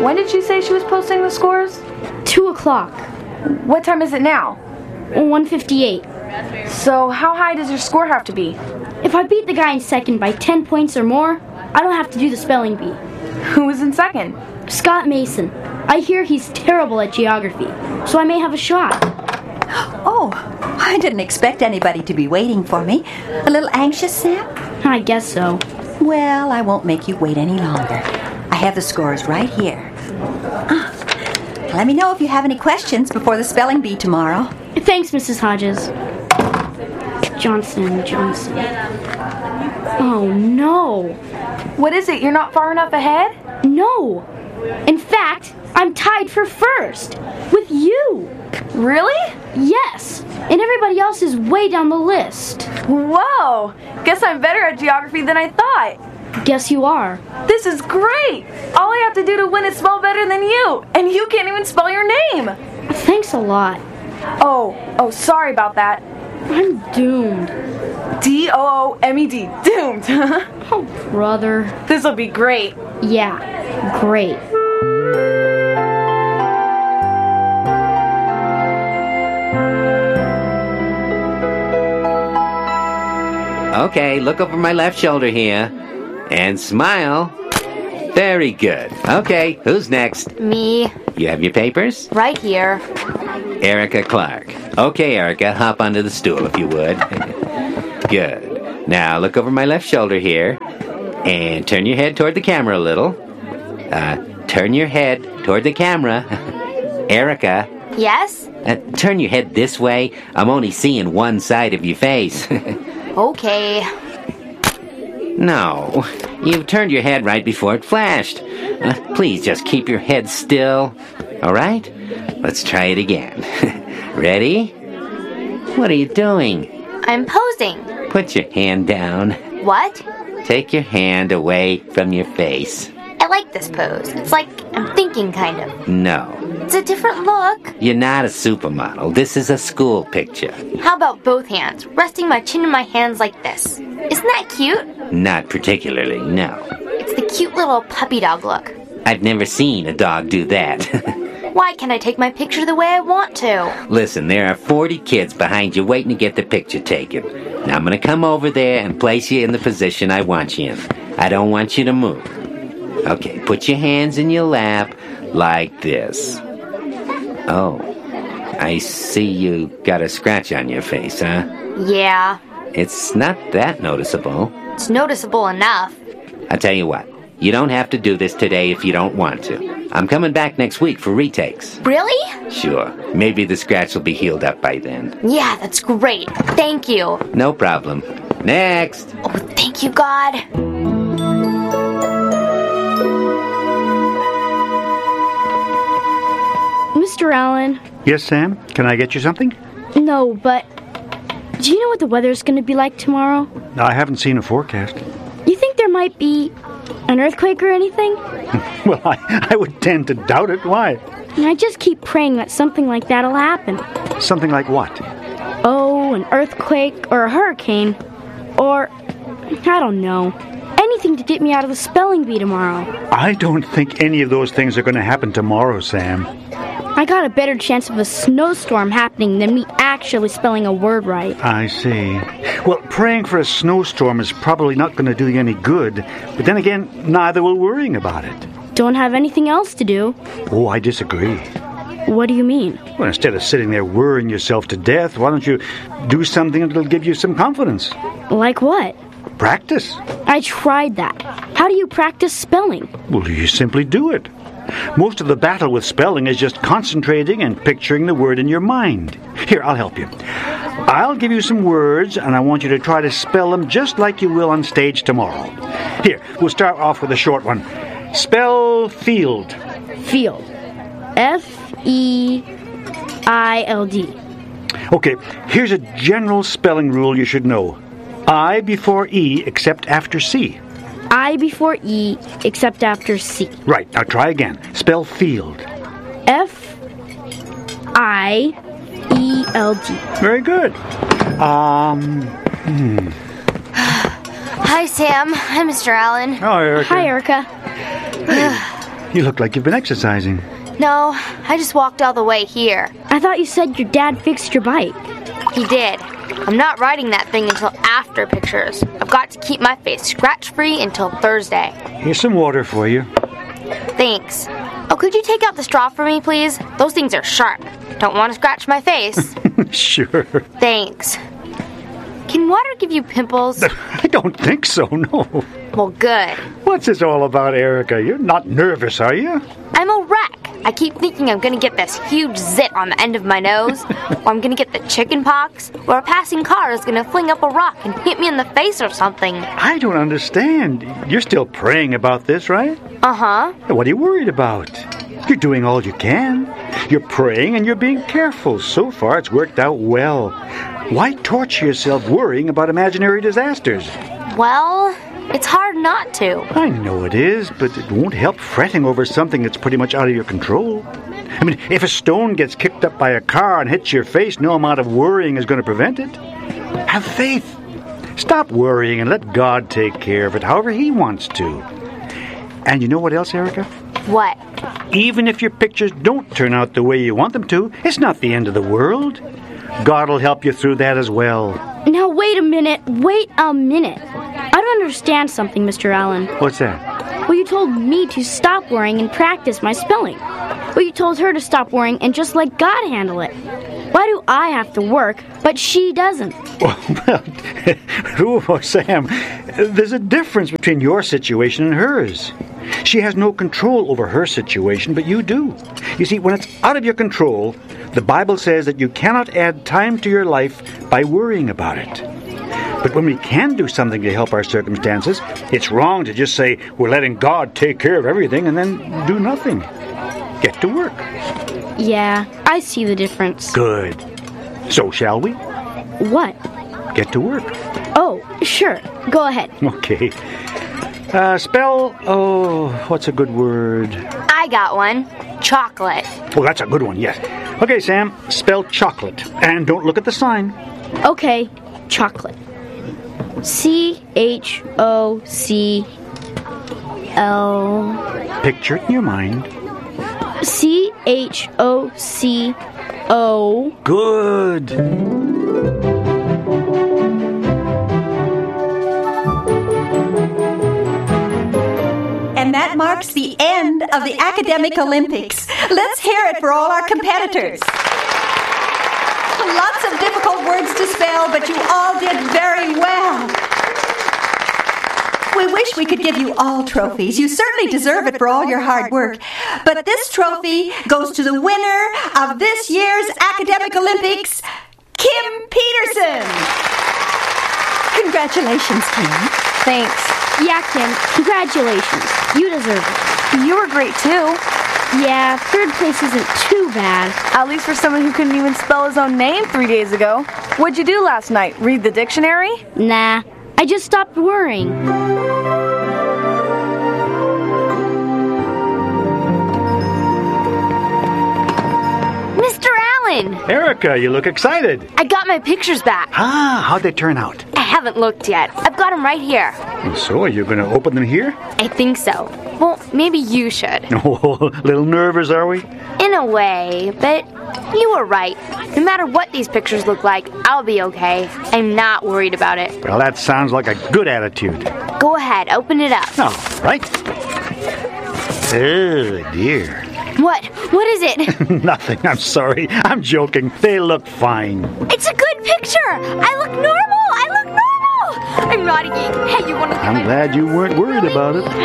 When did she say she was posting the scores? 2 o'clock. What time is it now? 1:58. So how high does your score have to be? If I beat the guy in second by 10 points or more, I don't have to do the spelling bee. Who was in second? Scott Mason. I hear he's terrible at geography, so I may have a shot. Oh, I didn't expect anybody to be waiting for me. A little anxious, Sam? I guess so. Well, I won't make you wait any longer. I have the scores right here. Let me know if you have any questions before the spelling bee tomorrow. Thanks, Mrs. Hodges. Johnson. Oh, no. What is it? You're not far enough ahead? No. In fact, I'm tied for first with you. Really? Yes. And everybody else is way down the list. Whoa! Guess I'm better at geography than I thought. Guess you are. This is great! All I have to do to win is spell better than you, and you can't even spell your name! Thanks a lot. Oh, sorry about that. I'm doomed. D-O-O-M-E-D. Doomed. Oh, brother. This'll be great. Yeah, great. Okay, look over my left shoulder here. And smile. Very good. Okay, who's next? Me. You have your papers? Right here. Erica Clark. Okay, Erica, hop onto the stool if you would. Good. Now look over my left shoulder here. And turn your head toward the camera a little. Turn your head toward the camera. Erica. Yes? Turn your head this way. I'm only seeing one side of your face. Okay. No, you turned your head right before it flashed. Please just keep your head still. All right? Let's try it again. Ready? What are you doing? I'm posing. Put your hand down. What? Take your hand away from your face. I like this pose. It's like I'm thinking, kind of. No. It's a different look. You're not a supermodel. This is a school picture. How about both hands? Resting my chin in my hands like this. Isn't that cute? Not particularly, no. It's the cute little puppy dog look. I've never seen a dog do that. Why can't I take my picture the way I want to? Listen, there are 40 kids behind you waiting to get the picture taken. Now I'm going to come over there and place you in the position I want you in. I don't want you to move. Okay, put your hands in your lap like this. Oh, I see you got a scratch on your face, huh? Yeah. It's not that noticeable. It's noticeable enough. I'll tell you what, you don't have to do this today if you don't want to. I'm coming back next week for retakes. Really? Sure, maybe the scratch will be healed up by then. Yeah, that's great. Thank you. No problem. Next! Oh, thank you, God. Mr. Allen. Yes, Sam? Can I get you something? No, but do you know what the weather's going to be like tomorrow? I haven't seen a forecast. You think there might be an earthquake or anything? Well, I would tend to doubt it. Why? And I just keep praying that something like that'll happen. Something like what? Oh, an earthquake or a hurricane. Or, I don't know. Anything to get me out of the spelling bee tomorrow. I don't think any of those things are going to happen tomorrow, Sam. I got a better chance of a snowstorm happening than me actually spelling a word right. I see. Well, praying for a snowstorm is probably not going to do you any good. But then again, neither will worrying about it. Don't have anything else to do. Oh, I disagree. What do you mean? Well, instead of sitting there worrying yourself to death, why don't you do something that'll give you some confidence? Like what? Practice. I tried that. How do you practice spelling? Well, you simply do it. Most of the battle with spelling is just concentrating and picturing the word in your mind. Here, I'll help you. I'll give you some words, and I want you to try to spell them just like you will on stage tomorrow. Here, we'll start off with a short one. Spell field. Field. F-E-I-L-D. Okay, here's a general spelling rule you should know. I before E except after C. I before E except after C. Right, now try again. Spell field. F-I-E-L-D. Very good. Hi, Sam. Hi, Mr. Allen. Oh, Erica. Hi, Erica. You look like you've been exercising. No, I just walked all the way here. I thought you said your dad fixed your bike. He did. I'm not riding that thing until after pictures. I've got to keep my face scratch-free until Thursday. Here's some water for you. Thanks. Oh, could you take out the straw for me, please? Those things are sharp. Don't want to scratch my face. Sure. Thanks. Can water give you pimples? I don't think so, no. Well, good. What's this all about, Erica? You're not nervous, are you? I'm a wreck. I keep thinking I'm gonna get this huge zit on the end of my nose, or I'm gonna get the chicken pox, or a passing car is gonna fling up a rock and hit me in the face or something. I don't understand. You're still praying about this, right? Uh-huh. What are you worried about? You're doing all you can. You're praying and you're being careful. So far, it's worked out well. Why torture yourself worrying about imaginary disasters? Well, it's hard not to. I know it is, but it won't help fretting over something that's pretty much out of your control. I mean, if a stone gets kicked up by a car and hits your face, no amount of worrying is going to prevent it. Have faith. Stop worrying and let God take care of it however He wants to. And you know what else, Erica? What? Even if your pictures don't turn out the way you want them to, it's not the end of the world. God will help you through that as well. Now, wait a minute. I don't understand something, Mr. Allen. What's that? Well, you told me to stop worrying and practice my spelling. Well, you told her to stop worrying and just let God handle it. Why do I have to work, but she doesn't? Well, Sam, there's a difference between your situation and hers. She has no control over her situation, but you do. You see, when it's out of your control, the Bible says that you cannot add time to your life by worrying about it. But when we can do something to help our circumstances, it's wrong to just say we're letting God take care of everything and then do nothing. Get to work. Yeah, I see the difference. Good. So shall we? What? Get to work. Oh, sure. Go ahead. Okay. What's a good word? I got one. Chocolate. Oh, that's a good one, yes. Okay, Sam, spell chocolate. And don't look at the sign. Okay, chocolate. CHOCL. Picture it in your mind. CHOCO. Good. And that marks the end of the Academic Olympics. Let's hear it for all our competitors. Lots of difficult words to spell, but you all did very well. We wish we could give you all trophies. You certainly deserve it for all your hard work. But this trophy goes to the winner of this year's Academic Olympics, Kim Peterson. Congratulations, Kim. Thanks. Yeah, Kim, congratulations. You deserve it. You were great, too. Yeah, third place isn't too bad. At least for someone who couldn't even spell his own name 3 days ago. What'd you do last night? Read the dictionary? Nah, I just stopped worrying. Mr. Allen! Erica, you look excited. I got my pictures back. How'd they turn out? I haven't looked yet. I've got them right here. So, are you going to open them here? I think so. Well, maybe you should. Oh, a little nervous, are we? In a way, but you were right. No matter what these pictures look like, I'll be okay. I'm not worried about it. Well, that sounds like a good attitude. Go ahead, open it up. All right. Oh, dear. What? What is it? Nothing, I'm sorry. I'm joking. They look fine. It's a good picture. I look normal. I'm not eating. Hey, you want to... I'm glad you weren't worried about it.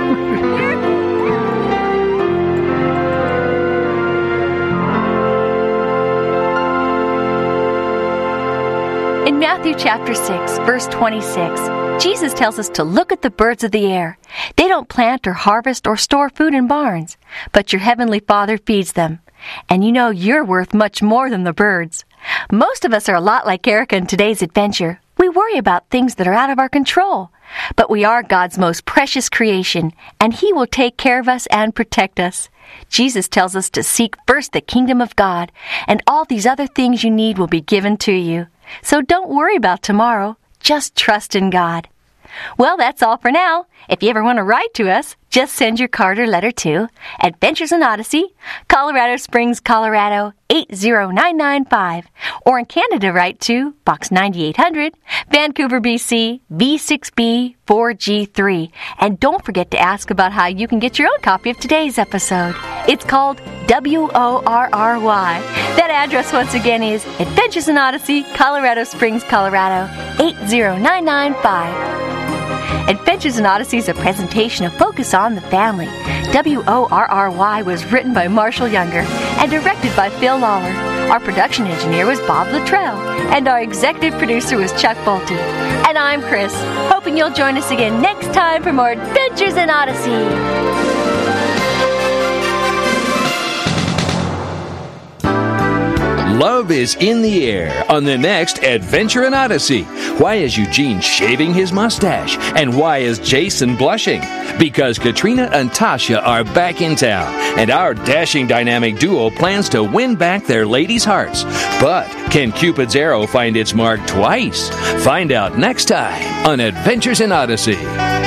In Matthew chapter 6, verse 26, Jesus tells us to look at the birds of the air. They don't plant or harvest or store food in barns, but your heavenly Father feeds them. And you know you're worth much more than the birds. Most of us are a lot like Erica in today's adventure. We worry about things that are out of our control. But we are God's most precious creation, and He will take care of us and protect us. Jesus tells us to seek first the kingdom of God, and all these other things you need will be given to you. So don't worry about tomorrow. Just trust in God. Well, that's all for now. If you ever want to write to us, just send your card or letter to Adventures in Odyssey, Colorado Springs, Colorado 80995. Or in Canada, write to Box 9800, Vancouver, BC, V6B 4G3. And don't forget to ask about how you can get your own copy of today's episode. It's called WORRY. That address once again is Adventures in Odyssey, Colorado Springs, Colorado 80995. Adventures in Odyssey is a presentation of Focus on the Family. WORRY was written by Marshall Younger and directed by Phil Lawler. Our production engineer was Bob Luttrell, and our executive producer was Chuck Bolte. And I'm Chris, hoping you'll join us again next time for more Adventures in Odyssey. Love is in the air on the next Adventure in Odyssey. Why is Eugene shaving his mustache? And why is Jason blushing? Because Katrina and Tasha are back in town, and our dashing dynamic duo plans to win back their ladies' hearts. But can Cupid's arrow find its mark twice? Find out next time on Adventures in Odyssey.